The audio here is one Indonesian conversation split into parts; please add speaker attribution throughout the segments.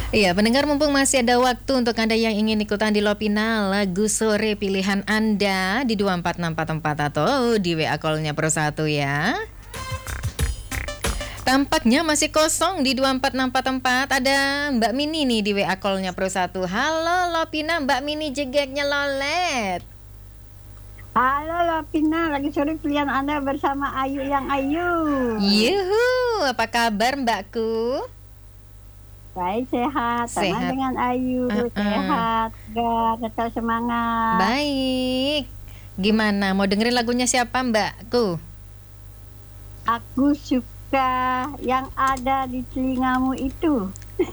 Speaker 1: Iya, pendengar mumpung masih ada waktu untuk Anda yang ingin ikutan di Lopina lagu sore pilihan Anda di 24644 atau di WA call-nya Pro 1 ya. Tampaknya masih kosong di 24644. Ada Mbak Mini nih di WA call-nya Pro 1. Halo Lopina, Mbak Mini jegeknya lolet.
Speaker 2: Halo Lopina, lagi sore pilihan Anda bersama Ayu yang Ayu.
Speaker 1: Yuhu, apa kabar Mbakku?
Speaker 2: Baik, sehat. Sama dengan Ayu, sehat. Tetap semangat.
Speaker 1: Baik. Gimana, mau dengerin lagunya siapa Mbakku?
Speaker 2: Aku suka yang ada di telingamu itu.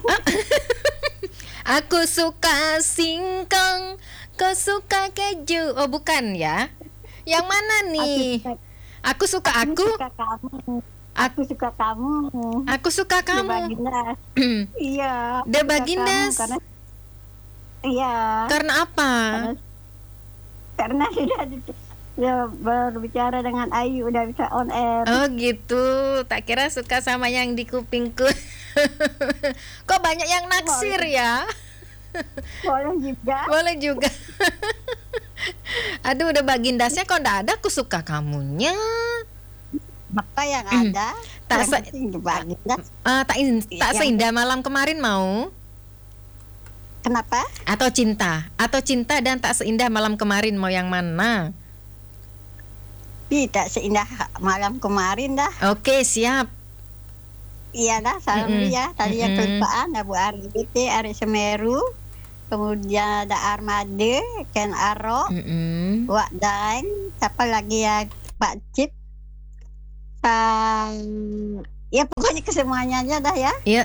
Speaker 1: Aku suka singkong, kau suka keju. Oh bukan ya? Yang mana nih? Aku suka
Speaker 2: kamu. Aku suka kamu.
Speaker 1: Aku suka kamu.
Speaker 2: Bagindas. Iya.
Speaker 1: The Bagindas.
Speaker 2: Iya.
Speaker 1: Karena apa?
Speaker 2: Karena sudah berbicara dengan Ayu, udah bisa on air.
Speaker 1: Oh gitu. Tak kira suka sama yang di kupingku. Kok banyak yang naksir ya?
Speaker 2: Boleh juga.
Speaker 1: Boleh juga. Aduh, udah Bagindasnya kok nggak ada. Aku suka kamunya.
Speaker 2: Maka yang ada
Speaker 1: tak seindah malam kemarin mau.
Speaker 2: Kenapa?
Speaker 1: Atau cinta dan tak seindah malam kemarin, mau yang mana?
Speaker 2: Tidak seindah malam kemarin dah.
Speaker 1: Oke, siap.
Speaker 2: Iya dah, salam ya. Tadi yang kelupaan ada Bu Ari BT, Ari Semeru, kemudian ada Armade, Ken Aro, Wak Daeng, siapa lagi ya, Pak Cip. Ya pokoknya kesemuanya aja dah ya.
Speaker 1: Iya,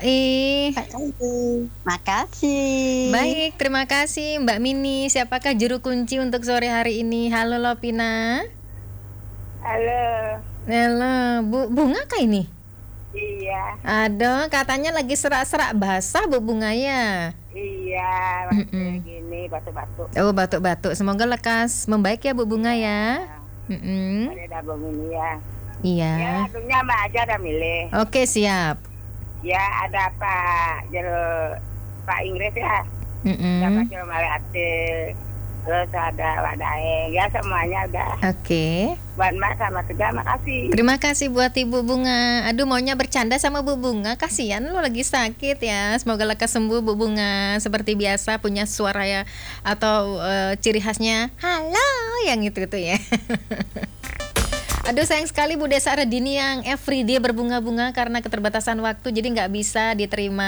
Speaker 2: makasih.
Speaker 1: Baik, terima kasih Mbak Mini. Siapakah juru kunci untuk sore hari ini? Halo Lopina.
Speaker 2: Halo.
Speaker 1: Bunga kah ini?
Speaker 2: Iya.
Speaker 1: Aduh, katanya lagi serak-serak basah Bu Bunga ya.
Speaker 2: Iya, gini batuk-batuk.
Speaker 1: Oh, batuk-batuk. Semoga lekas membaik ya Bu Bunga ya.
Speaker 2: Ada dabung ini ya.
Speaker 1: Iya.
Speaker 2: Ya, lagunya Mbak aja ada milih.
Speaker 1: Oke, siap.
Speaker 2: Ya, ada Pak Inggris ya. Ada Jero Mariate. Terus ada Wak Daeng. Ya, semuanya udah.
Speaker 1: Oke.
Speaker 2: Buat Mbak sama Tegar, makasih.
Speaker 1: Terima kasih buat Ibu Bunga. Aduh, maunya bercanda sama Bu Bunga. Kasihan lu lagi sakit ya. Semoga lekas sembuh Bu Bunga. Seperti biasa punya suara ya atau ciri khasnya halo yang itu ya. Aduh, sayang sekali Bu Desa Redini yang everyday berbunga-bunga karena keterbatasan waktu, jadi nggak bisa diterima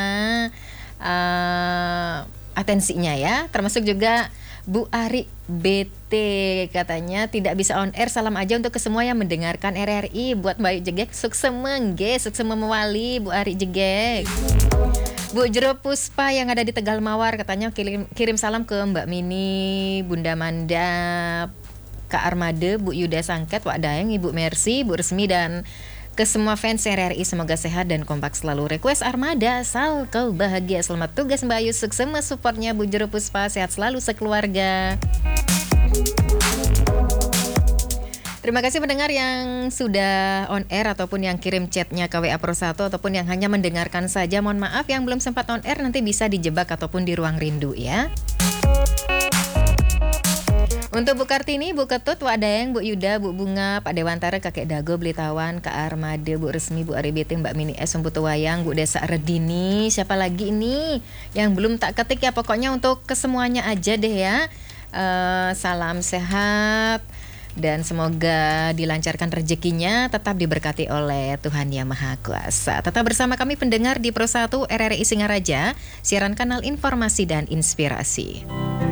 Speaker 1: atensinya ya. Termasuk juga Bu Ari BT, katanya tidak bisa on air. Salam aja untuk ke semua yang mendengarkan RRI. Buat Mbak Jegek, suksema mewali Bu Ari Jegek. Bu Jero Puspa yang ada di Tegal Mawar katanya kirim salam ke Mbak Mini, Bunda Manda, Kak Armade, Bu Yuda Sangket, Wak Daeng, Ibu Mercy, Bu Resmi, dan ke semua fans RRI semoga sehat dan kompak selalu. Request Armada, asal kau bahagia. Selamat tugas Mbak Ayu, sukses supportnya Bu Jero Puspa, sehat selalu sekeluarga. Terima kasih pendengar yang sudah on air ataupun yang kirim chatnya ke WA Pro 1 ataupun yang hanya mendengarkan saja. Mohon maaf yang belum sempat on air, nanti bisa dijebak ataupun di ruang rindu ya. Untuk Bu Kartini, Bu Ketut, Wak Daeng, Bu Yuda, Bu Bunga, Pak Dewantara, Kakek Dago, Blitawan, Kak Armade, Bu Resmi, Bu Aribete, Mbak Mini S, Umputu Wayang, Bu Desa Redini. Siapa lagi ini yang belum tak ketik ya? Pokoknya untuk kesemuanya aja deh ya. Salam sehat dan semoga dilancarkan rezekinya, tetap diberkati oleh Tuhan Yang Maha Kuasa. Tetap bersama kami pendengar di Pro 1 RRI Singaraja, siaran kanal informasi dan inspirasi.